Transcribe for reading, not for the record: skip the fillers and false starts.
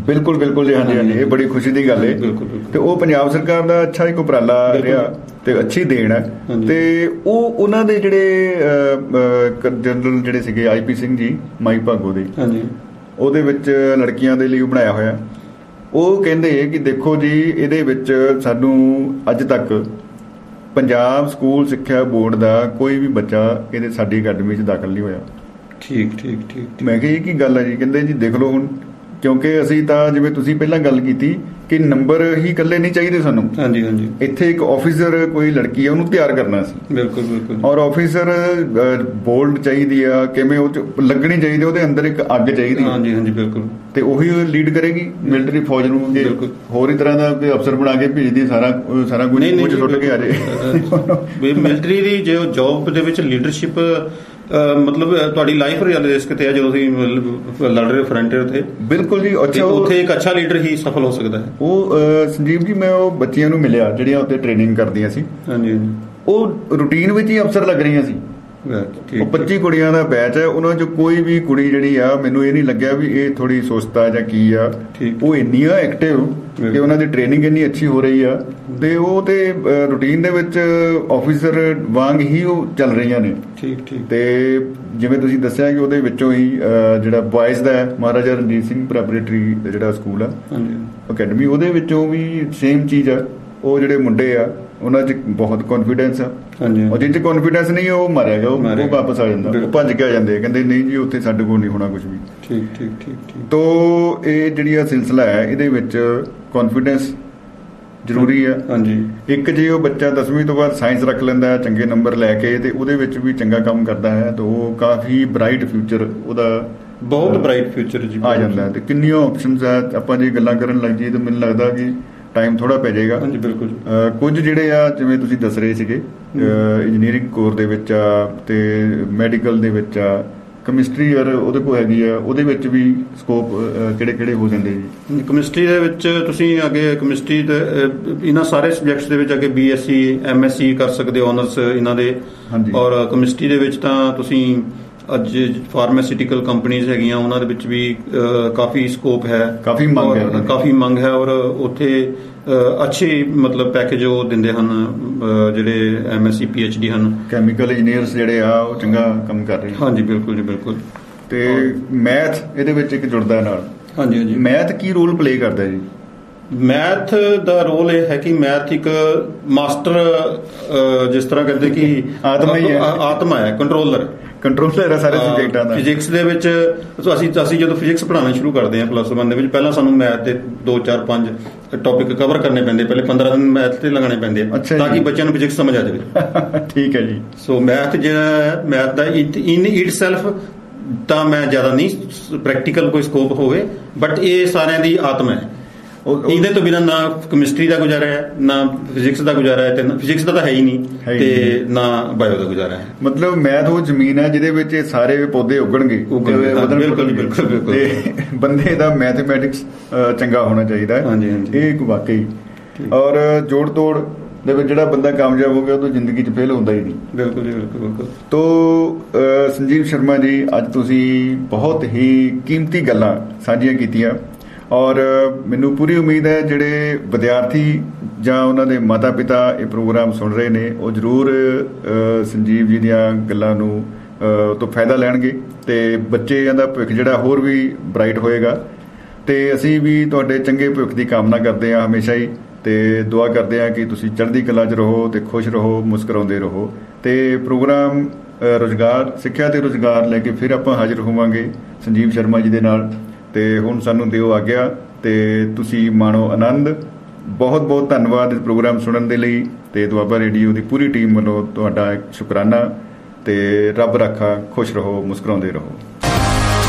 ਬਿਲਕੁਲ ਬਿਲकुल ਜੀ, ਹਾਂਜੀ ਹਾਂਜੀ, ਇਹ ਬੜੀ ਖੁਸ਼ੀ ਦੀ ਗੱਲ ਹੈ। ਤੇ ਉਹ ਪੰਜਾਬ ਸਰਕਾਰ ਦਾ ਅੱਛਾ ਇੱਕ ਉਪਰਾਲਾ ਰਿਹਾ ਤੇ ਅੱਛੀ ਦੇਣ ਹੈ। ਤੇ ਉਹ ਉਹਨਾਂ ਦੇ ਜਿਹੜੇ ਜਨਰਲ ਜਿਹੜੇ ਸੀਗੇ IP ਸਿੰਘ ਜੀ ਮਾਈ ਭਾਗੋ ਦੇ, ਉਹਦੇ ਵਿੱਚ ਲੜਕੀਆਂ ਦੇ ਲਈ ਬਣਾਇਆ ਹੋਇਆ। ਉਹ ਕਹਿੰਦੇ ਕਿ ਦੇਖੋ ਜੀ, ਇਹਦੇ ਵਿੱਚ ਸਾਨੂੰ ਅੱਜ ਤੱਕ ਪੰਜਾਬ ਸਕੂਲ ਸਿੱਖਿਆ ਬੋਰਡ ਦਾ ਕੋਈ ਵੀ ਬੱਚਾ ਇਹਦੇ ਸਾਡੀ ਅਕੈਡਮੀ 'ਚ ਦਾਖਲ ਨਹੀਂ ਹੋਇਆ। ਠੀਕ। ਮੈਂ ਕਿਹਾ ਇਹ ਕੀ ਗੱਲ ਹੈ ਜੀ? ਕਹਿੰਦੇ ਜੀ ਦੇਖ ਲਓ ਹੁਣ, ਕਿਉਂਕਿ ਅਸੀਂ ਤਾਂ ਜਿਵੇਂ ਤੁਸੀਂ ਪਹਿਲਾਂ ਗੱਲ ਕੀਤੀ ਕਿ ਨੰਬਰ ਹੀ ਇਕੱਲੇ ਨਹੀਂ ਚਾਹੀਦੇ ਸਾਨੂੰ। ਹਾਂਜੀ। ਇੱਥੇ ਇੱਕ ਆਫੀਸਰ ਕੋਈ ਲੜਕੀ ਹੈ, ਉਹਨੂੰ ਤਿਆਰ ਕਰਨਾ ਸੀ। ਬਿਲਕੁਲ। ਔਰ ਆਫੀਸਰ ਬੋਲਡ ਚਾਹੀਦੀ ਆ, ਕਿਵੇਂ ਉਹ 'ਚ ਲੱਗਣੀ ਚਾਹੀਦੀ, ਉਹਦੇ ਅੰਦਰ ਇੱਕ ਅੱਗ ਚਾਹੀਦੀ। ਹਾਂਜੀ ਬਿਲਕੁਲ। ਤੇ ਉਹੀ ਲੀਡ ਕਰੇਗੀ ਮਿਲਟਰੀ ਫੌਜ ਨੂੰ। ਜੇ ਹੋਰ ਹੀ ਤਰ੍ਹਾਂ ਦਾ ਕੋਈ ਅਫਸਰ ਬਣਾ ਕੇ ਭੇਜਦੀ ਸਾਰਾ ਕੁਝ ਸੁੱਟ ਕੇ ਆ ਜਾਏ। ਮਿਲਟਰੀ ਦੀ ਜੇ ਜੌਬ ਦੇ ਵਿੱਚ ਲੀਡਰਸ਼ਿਪ ਮਤਲਬ ਤੁਹਾਡੀ ਲਾਈਫ ਰਿਸਕ ਤੇ ਹੈ ਜਦੋਂ ਤੁਸੀਂ ਲੜ ਰਹੇ ਫਰੰਟ ਤੇ। ਬਿਲਕੁਲ ਜੀ। ਅੱਛਾ, ਉੱਥੇ ਇੱਕ ਅੱਛਾ ਲੀਡਰ ਹੀ ਸਫਲ ਹੋ ਸਕਦਾ ਹੈ। ਉਹ ਸੰਜੀਵ ਜੀ, ਮੈਂ ਉਹ ਬੱਚੀਆਂ ਨੂੰ ਮਿਲਿਆ ਜਿਹੜੀਆਂ ਉੱਥੇ ਟ੍ਰੇਨਿੰਗ ਕਰਦੀਆਂ ਸੀ। ਉਹ ਰੂਟੀਨ ਵਿੱਚ ਹੀ ਅਫਸਰ ਲੱਗ ਰਹੀਆਂ ਸੀ। ਉਹ 25 ਕੁੜੀਆਂ ਦਾ ਬੈਚ ਹੈ, ਉਹਨਾਂ 'ਚ ਕੋਈ ਵੀ ਕੁੜੀ ਜਿਹੜੀ ਆ, ਮੈਨੂੰ ਇਹ ਨਹੀਂ ਲੱਗਿਆ ਵੀ ਇਹ ਥੋੜੀ ਸੁਸਤ ਆ ਜਾਂ ਕੀ ਆ। ਉਹ ਇੰਨੀਆਂ ਐਕਟਿਵ ਕਿ ਉਹਨਾਂ ਦੀ ਟ੍ਰੇਨਿੰਗ ਇੰਨੀ ਅੱਛੀ ਹੋ ਰਹੀ ਆ, ਤੇ ਉਹ ਤੇ ਰੂਟੀਨ ਦੇ ਵਿੱਚ ਆਫੀਸਰ ਵਾਂਗ ਹੀ ਉਹ ਚੱਲ ਰਹੀਆਂ ਨੇ। ਤੇ ਜਿਵੇਂ ਤੁਸੀਂ ਦੱਸਿਆ ਕਿ ਉਹਦੇ ਵਿੱਚੋਂ ਹੀ ਜਿਹੜਾ ਬॉयਜ਼ ਦਾ ਮਹਾਰਾਜਾ ਰਣਜੀਤ ਸਿੰਘ ਪ੍ਰੈਪਰੇਟਰੀ ਜਿਹੜਾ ਸਕੂਲ ਆ ਅਕੈਡਮੀ, ਉਹਦੇ ਵਿੱਚੋਂ ਵੀ ਸੇਮ ਚੀਜ਼ ਆ। ਉਹ ਜਿਹੜੇ ਮੁੰਡੇ ਆ ਉਹਨਾਂ 'ਚ ਬਹੁਤ ਕੌਨਫੀਡੈਂਸ ਆ, ਔਰ ਜਿਹ 'ਚ ਕੌਨਫੀਡੈਂਸ ਨਹੀਂ ਉਹ ਮਾਰਿਆ ਉਹ ਵਾਪਸ ਆ ਜਾਂਦਾ, ਉਹ ਭੱਜ ਕੇ ਆ ਜਾਂਦੇ, ਕਹਿੰਦੇ ਨਹੀਂ ਜੀ ਉੱਥੇ ਸਾਡੇ ਕੋਲ ਨਹੀਂ ਹੋਣਾ ਕੁਝ ਵੀ। ਠੀਕ। ਤੋ ਇਹ ਜਿਹੜੀ ਆ ਸਿਲਸਿਲਾ ਹੈ, ਇਹਦੇ ਵਿੱਚ ਕੌਨਫੀਡੈਂਸ ਜ਼ਰੂਰੀ ਆ। ਇੱਕ ਜੇ ਉਹ ਬੱਚਾ 10ਵੀਂ ਤੋਂ ਬਾਅਦ ਸਾਇੰਸ ਰੱਖ ਲੈਂਦਾ ਹੈ ਚੰਗੇ ਨੰਬਰ ਲੈ ਕੇ, ਤੇ ਉਹਦੇ ਵਿੱਚ ਵੀ ਚੰਗਾ ਕੰਮ ਕਰਦਾ ਹੈ, ਤਾਂ ਉਹ ਕਾਫੀ ਬ੍ਰਾਈਟ ਫਿਊਚਰ ਉਹਦਾ, ਬਹੁਤ ਬ੍ਰਾਈਟ ਫਿਊਚਰ ਜੀ ਆ ਜਾਂਦਾ। ਤੇ ਕਿੰਨੀਆਂ ਆਪਸ਼ਨਸ ਆ, ਆਪਾਂ ਜੇ ਗੱਲਾਂ ਕਰਨ ਲੱਗ ਜਾਈਏ ਤਾਂ ਮੈਨੂੰ ਲੱਗਦਾ ਕਿ ਟਾਈਮ ਥੋੜਾ ਪੈ ਜਾਏਗਾ। ਬਿਲਕੁਲ। ਕੁਝ ਜਿਹੜੇ ਆ ਜਿਵੇਂ ਤੁਸੀਂ ਦੱਸ ਰਹੇ ਸੀਗੇ, ਇੰਜੀਨੀਅਰਿੰਗ ਕੋਰ ਦੇ ਵਿੱਚ ਆ, ਤੇ ਮੈਡੀਕਲ ਦੇ ਵਿੱਚ ਆ, ਕੈਮਿਸਟਰੀ ਯਾਰ ਉਹਦੇ ਕੋਲ ਹੈਗੀ ਆ, ਉਹਦੇ ਵਿੱਚ ਵੀ ਸਕੋਪ ਕਿਹੜੇ ਹੋ ਜਾਂਦੇ ਜੀ? ਕੈਮਿਸਟਰੀ ਦੇ ਵਿੱਚ ਤੁਸੀਂ ਅੱਗੇ ਕੈਮਿਸਟਰੀ ਦੇ ਇਹਨਾਂ ਸਾਰੇ ਸਬਜੈਕਟਸ ਦੇ ਵਿੱਚ ਅੱਗੇ BSc MSc ਕਰ ਸਕਦੇ ਹੋ, ਆਨਰਸ ਇਹਨਾਂ ਦੇ। ਔਰ ਕੈਮਿਸਟਰੀ ਦੇ ਵਿੱਚ ਤਾਂ ਤੁਸੀਂ ਅੱਜ ਫਾਰਮਾਸਿਊਟੀਕਲ ਕੰਪਨੀਜ਼ ਹੈਗੀਆਂ, ਉਹਨਾਂ ਦੇ ਵਿੱਚ ਵੀ ਕਾਫੀ ਸਕੋਪ ਹੈ, ਕਾਫੀ ਮੰਗ ਹੈ। ਔਰ ਉੱਥੇ ਅੱਛੇ ਮਤਲਬ ਪੈਕੇਜ ਉਹ ਦਿੰਦੇ ਹਨ ਜਿਹੜੇ MSc PhD ਹਨ। ਕੈਮੀਕਲ ਇੰਜੀਨੀਅਰਸ ਜਿਹੜੇ ਆ ਉਹ ਚੰਗਾ ਕੰਮ ਕਰ ਰਹੇ। ਹਾਂਜੀ ਬਿਲਕੁਲ ਜੀ, ਬਿਲਕੁਲ। ਤੇ ਮੈਥ ਇਹਦੇ ਵਿੱਚ ਇੱਕ ਜੁੜਦਾ ਨਾਲ। ਹਾਂਜੀ। ਮੈਥ ਕੀ ਰੋਲ ਪਲੇ ਕਰਦਾ ਜੀ? ਮੈਥ ਦਾ ਰੋਲ ਇਹ ਹੈ ਕਿ ਮੈਥ ਇੱਕ ਮਾਸਟਰ, ਜਿਸ ਤਰ੍ਹਾਂ ਕਹਿੰਦੇ ਕਿ ਆਤਮਾ ਹੈ, ਕੰਟਰੋਲਰ ਹੈ ਸਾਰੇ ਸਬਜੈਕਟਾਂ ਦਾ। ਫਿਜ਼ਿਕਸ ਦੇ ਵਿੱਚ ਅਸੀਂ ਜਦੋਂ ਫਿਜ਼ਿਕਸ ਪੜ੍ਹਾਉਣਾ ਸ਼ੁਰੂ ਕਰਦੇ ਹਾਂ +1 ਦੇ ਵਿੱਚ, ਪਹਿਲਾਂ ਸਾਨੂੰ ਮੈਥ ਦੇ 2 4 5 ਟੌਪਿਕ ਕਵਰ ਕਰਨੇ ਪੈਂਦੇ, ਪਹਿਲੇ 15 ਦਿਨ ਮੈਥ ਤੇ ਲਗਾਉਣੇ ਪੈਂਦੇ ਆ ਤਾਂ ਕਿ ਬੱਚਿਆਂ ਨੂੰ ਫਿਜ਼ਿਕਸ ਸਮਝ ਆ ਜਾਵੇ। ਠੀਕ ਹੈ ਜੀ। ਸੋ ਮੈਥ ਜਿਹੜਾ math the in it self ਤਾਂ ਮੈਂ ਜ਼ਿਆਦਾ ਨਹੀਂ ਪ੍ਰੈਕਟੀਕਲ ਕੋਈ ਸਕੋਪ ਹੋਵੇ, ਬਟ ਇਹ ਸਾਰਿਆਂ ਦੀ ਆਤਮਾ ਹੈ। ਇਹਦੇ ਤੋਂ ਬਿਨਾਂ ਨਾ ਕੈਮਿਸਟਰੀ ਦਾ ਗੁਜ਼ਾਰਾ ਹੈ, ਨਾ ਫਿਜ਼ਿਕਸ ਦਾ ਗੁਜ਼ਾਰਾ ਹੈ, ਤੇ ਫਿਜ਼ਿਕਸ ਦਾ ਤਾਂ ਹੈ ਹੀ ਨਹੀਂ, ਤੇ ਨਾ ਬਾਇਓ ਦਾ ਗੁਜ਼ਾਰਾ ਹੈ। ਮਤਲਬ ਮੈਥ ਉਹ ਜ਼ਮੀਨ ਹੈ ਜਿਹਦੇ ਵਿੱਚ ਸਾਰੇ ਪੌਦੇ ਉੱਗਣਗੇ। ਬਿਲਕੁਲ। ਤੇ ਬੰਦੇ ਦਾ ਮੈਥਮੈਟਿਕਸ ਚੰਗਾ ਹੋਣਾ ਚਾਹੀਦਾ ਹੈ, ਇਹ ਇੱਕ ਵਾਕਈ। ਔਰ ਜੋੜ ਤੋੜ ਦੇ ਵਿੱਚ ਜਿਹੜਾ ਬੰਦਾ ਕਾਮਯਾਬ ਹੋ ਗਿਆ ਉਹ ਤਾਂ ਜ਼ਿੰਦਗੀ 'ਚ ਫੇਲ ਹੁੰਦਾ ਹੀ ਨਹੀਂ। ਬਿਲਕੁਲ ਜੀ, ਬਿਲਕੁਲ। ਤੋ ਸੰਜੀਵ ਸ਼ਰਮਾ ਜੀ, ਅੱਜ ਤੁਸੀਂ ਬਹੁਤ ਹੀ ਕੀਮਤੀ ਗੱਲਾਂ ਸਾਂਝੀਆਂ ਕੀਤੀਆਂ, ਔਰ ਮੈਨੂੰ ਪੂਰੀ ਉਮੀਦ ਹੈ ਜਿਹੜੇ ਵਿਦਿਆਰਥੀ ਜਾਂ ਉਹਨਾਂ ਦੇ ਮਾਤਾ ਪਿਤਾ ਇਹ ਪ੍ਰੋਗਰਾਮ ਸੁਣ ਰਹੇ ਨੇ, ਉਹ ਜ਼ਰੂਰ ਸੰਜੀਵ ਜੀ ਦੀਆਂ ਗੱਲਾਂ ਨੂੰ ਤੋਂ ਫਾਇਦਾ ਲੈਣਗੇ, ਤੇ ਬੱਚਿਆਂ ਦਾ ਭਵਿੱਖ ਜਿਹੜਾ ਹੋਰ ਵੀ ਬ੍ਰਾਈਟ ਹੋਏਗਾ। ਤੇ ਅਸੀਂ ਵੀ ਤੁਹਾਡੇ ਚੰਗੇ ਭਵਿੱਖ ਦੀ ਕਾਮਨਾ ਕਰਦੇ ਹਾਂ ਹਮੇਸ਼ਾ ਹੀ, ਤੇ ਦੁਆ ਕਰਦੇ ਹਾਂ ਕਿ ਤੁਸੀਂ ਚੜ੍ਹਦੀ ਕਲਾ 'ਚ ਰਹੋ ਤੇ ਖੁਸ਼ ਰਹੋ, ਮੁਸਕਰਾਉਂਦੇ ਰਹੋ। ਤੇ ਪ੍ਰੋਗਰਾਮ ਰੁਜ਼ਗਾਰ, ਸਿੱਖਿਆ ਤੇ ਰੁਜ਼ਗਾਰ ਲੈ ਕੇ ਫਿਰ ਆਪਾਂ ਹਾਜ਼ਰ ਹੋਵਾਂਗੇ ਸੰਜੀਵ ਸ਼ਰਮਾ ਜੀ ਦੇ ਨਾਲ। ਤੇ ਹੁਣ ਸਾਨੂੰ ਦਿਓ ਆਗਿਆ, ਤੇ ਤੁਸੀਂ ਮਾਣੋ ਆਨੰਦ। ਬਹੁਤ ਬਹੁਤ ਧੰਨਵਾਦ ਇਸ ਪ੍ਰੋਗਰਾਮ ਸੁਣਨ ਦੇ ਲਈ, ਤੇ ਦੁਆਬਾ ਰੇਡੀਓ ਦੀ ਪੂਰੀ ਟੀਮ ਵੱਲੋਂ ਤੁਹਾਡਾ ਇੱਕ ਸ਼ੁਕਰਾਨਾ। ਤੇ ਰੱਬ ਰਾਖਾ, ਖੁਸ਼ ਰਹੋ, ਮੁਸਕਰਾਉਂਦੇ ਰਹੋ।